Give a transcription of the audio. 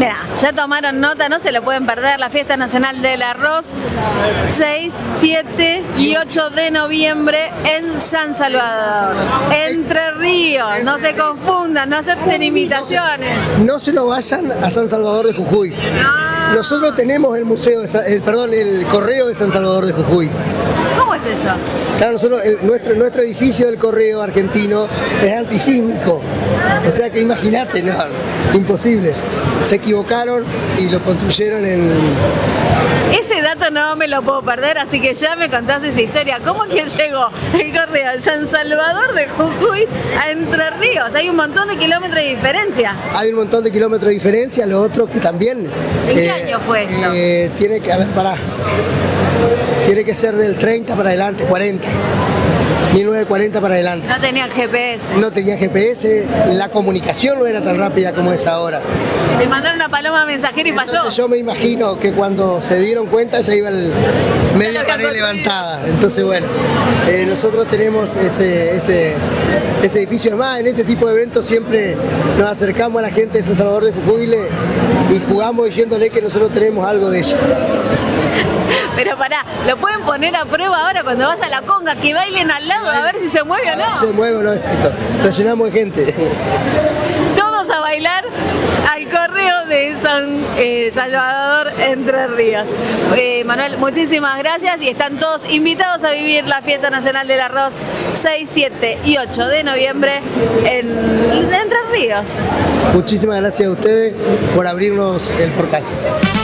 Mira, ya tomaron nota, no se lo pueden perder, la Fiesta Nacional del Arroz, 6, 7 y 8 de noviembre en San Salvador, Entre Ríos, no se confundan, no acepten imitaciones. No se nos vayan a San Salvador de Jujuy. No. Nosotros tenemos el el correo de San Salvador de Jujuy. ¿Cómo es eso? Claro, nuestro edificio del correo argentino es antisísmico. O sea que imagínate, no, imposible. Se equivocaron y lo construyeron en... Ese dato no me lo puedo perder, así que ya me contás esa historia. ¿Cómo es que llegó el correo de San Salvador de Jujuy a Entre Ríos? Hay un montón de kilómetros de diferencia. Hay un montón de kilómetros de diferencia, lo otro que también... ¿En qué año fue esto? Tiene que, a ver, pará. Tiene que ser del 30 para adelante, 40. 1940 para adelante. No tenían GPS. No tenía GPS, la comunicación no era tan rápida como es ahora. Le mandaron una paloma mensajera y falló. Entonces yo me imagino que cuando se dieron cuenta ya iba media pared levantada. Entonces bueno, nosotros tenemos ese edificio. Además, en este tipo de eventos siempre nos acercamos a la gente de San Salvador de Jujuy y jugamos diciéndole que nosotros tenemos algo de ellos. Pero pará, lo pueden poner a prueba ahora cuando vaya a la conga, que bailen al lado a ver si se mueve o no. Se mueve o no, exacto. Lo llenamos de gente. Todos a bailar al correo de San Salvador Entre Ríos. Manuel, muchísimas gracias y están todos invitados a vivir la Fiesta Nacional del Arroz 6, 7 y 8 de noviembre en Entre Ríos. Muchísimas gracias a ustedes por abrirnos el portal.